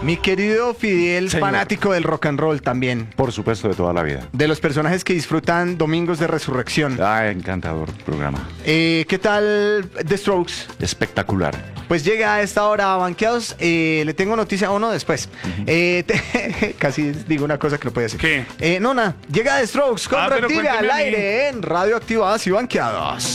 Mi querido Fidel, Señor. fanático del rock and roll también. Por supuesto, de toda la vida. De los personajes que disfrutan Domingos de Resurrección. Encantador programa. ¿Qué tal The Strokes? Espectacular. Pues llega a esta hora, Banqueados. Le tengo noticia, o no, después. Casi digo una cosa que no puede decir. ¿Qué? No, nada. Llega The Strokes con pero Reactive al cuénteme a mí. aire en Radio Activadas y Banqueados.